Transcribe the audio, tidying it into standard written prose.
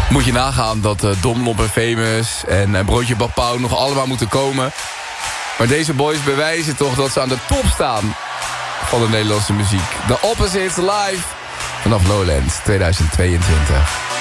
Moet je nagaan dat Domlop en Famous en Broodje Bapau nog allemaal moeten komen. Maar deze boys bewijzen toch dat ze aan de top staan van de Nederlandse muziek. The Opposites live vanaf Lowlands 2022.